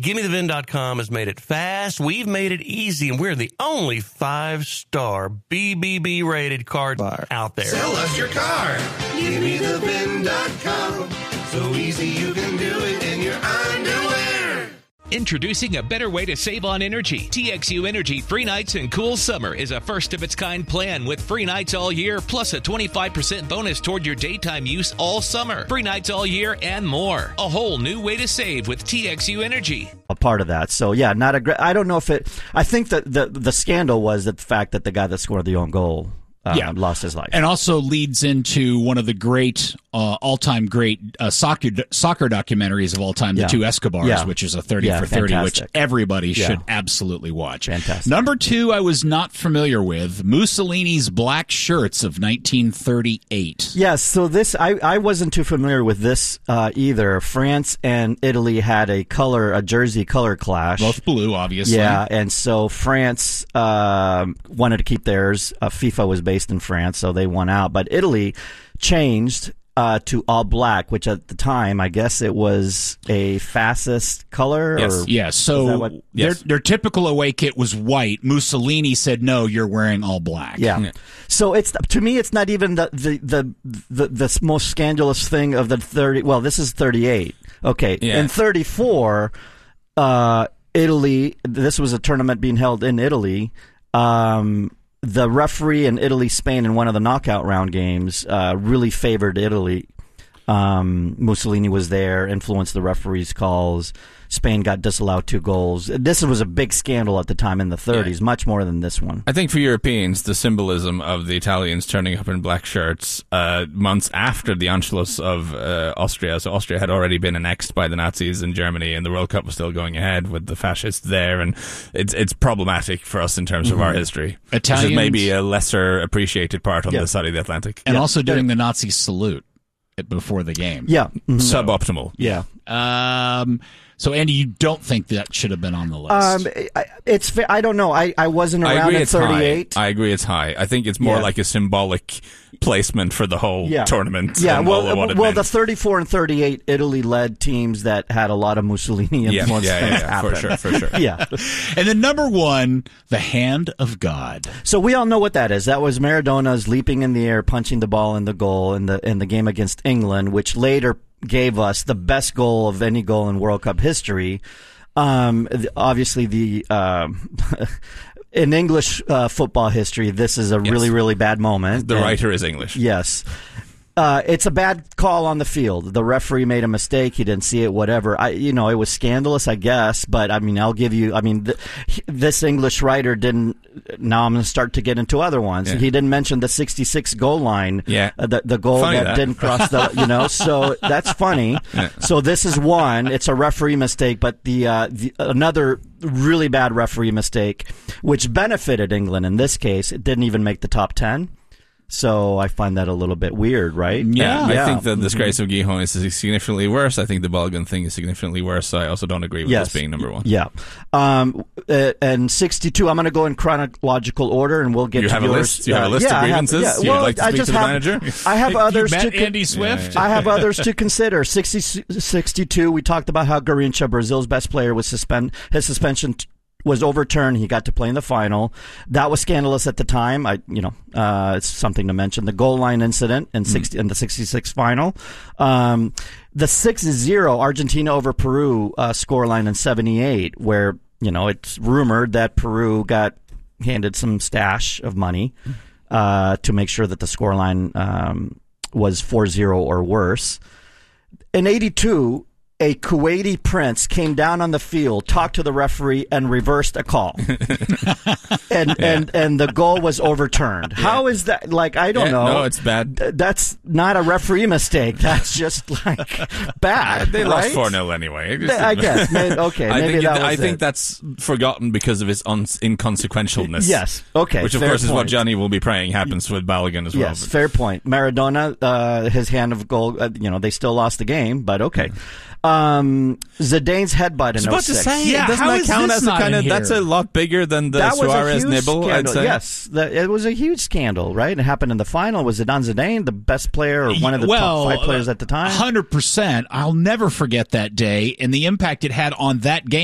GimmeTheVin.com has made it fast. We've made it easy, and we're the only 5-star BBB rated card bar out there. Sell us your car. GimmeTheVin.com. So easy you can do it in your underwear. Introducing a better way to save on energy. TXU Energy Free Nights and Cool Summer is a first-of-its-kind plan with free nights all year, plus a 25% bonus toward your daytime use all summer. Free nights all year and more. A whole new way to save with TXU Energy. A part of that. So, yeah, not a great... I don't know if it... I think that the scandal was that the fact that the guy that scored the own goal lost his life. And also leads into one of the great, all-time great soccer documentaries of all time, The Two Escobars, which is a 30 for 30, fantastic. which everybody should absolutely watch. Fantastic. Number 2, I was not familiar with, Mussolini's Black Shirts of 1938. Yes, so this, I wasn't too familiar with this either. France and Italy had a jersey color clash. Both blue, obviously. Yeah, and so France wanted to keep theirs. FIFA was based in France, so they won out. But Italy changed to all black, which at the time, I guess it was a fascist color. Yes. So their typical away kit was white. Mussolini said, "No, you're wearing all black." Yeah. So it's, to me, it's not even the most scandalous thing of the 30. Well, this is 38. Okay. Yeah. In 34, Italy. This was a tournament being held in Italy. The referee in Italy-Spain in one of the knockout round games really favored Italy. Mussolini was there, influenced the referee's calls. Spain got disallowed 2 goals. This was a big scandal at the time in the 30s, much more than this one. I think for Europeans, the symbolism of the Italians turning up in black shirts months after the Anschluss of Austria. So Austria had already been annexed by the Nazis in Germany, and the World Cup was still going ahead with the fascists there. And it's problematic for us in terms of our history. Italians, which is maybe a lesser appreciated part on this side of the Atlantic. And also doing the Nazi salute before the game. Yeah. Mm-hmm. Suboptimal. Yeah. So, Andy, you don't think that should have been on the list? I don't know. I wasn't around at 38. I agree it's high. I think it's more like a symbolic placement for the whole tournament. Yeah, well, the 34 and 38 Italy-led teams that had a lot of Mussolini influence for sure. Yeah. And then number 1, the hand of God. So we all know what that is. That was Maradona's leaping in the air, punching the ball in the goal in the game against England, which later gave us the best goal of any goal in World Cup history. Obviously, in English football history, this is a really, really bad moment. The writer is English. Yes. It's a bad call on the field. The referee made a mistake. He didn't see it, whatever. It was scandalous, I guess. But, I'll give you, this English writer didn't, now I'm going to start to get into other ones. Yeah. He didn't mention the 66 goal line. Yeah. The goal that didn't cross the, so that's funny. Yeah. So this is one. It's a referee mistake, but another really bad referee mistake, which benefited England in this case, it didn't even make the top 10. So I find that a little bit weird, right? Yeah. I think the disgrace of Gijón is significantly worse. I think the Balogun thing is significantly worse. I also don't agree with this being number 1. Yeah. And 62, I'm going to go in chronological order, and we'll get to yours. You have a list of grievances? You'd like to speak to the manager? I have others Andy Swift? I have others to consider. 62, we talked about how Garrincha, Brazil's best player, was his suspension was overturned. He got to play in the final. That was scandalous at the time. It's something to mention. The goal line incident in the 66 final. The 6-0 Argentina over Peru scoreline in 78, where, it's rumored that Peru got handed some stash of money to make sure that the scoreline was 4-0 or worse. In 82, a Kuwaiti prince came down on the field, talked to the referee, and reversed a call. and the goal was overturned. Yeah. How is that? I don't know. No, it's bad. That's not a referee mistake. That's just bad. They lost 4-0 anyway. I guess. I think that's forgotten because of its inconsequentialness. Yes. Okay. Which, of course, is what Johnny will be praying happens with Balogun as well. Yes, fair point. Maradona, his hand of goal, they still lost the game, but okay. Zidane's headbutt in 06. I was about to say, doesn't that count as that's a lot bigger than the Suarez nibble, scandal. I'd say? Yes, it was a huge scandal, right? It happened in the final. Was Zidane Zidane the best player or one of the top 5 players at the time? 100%. I'll never forget that day and the impact it had on that game.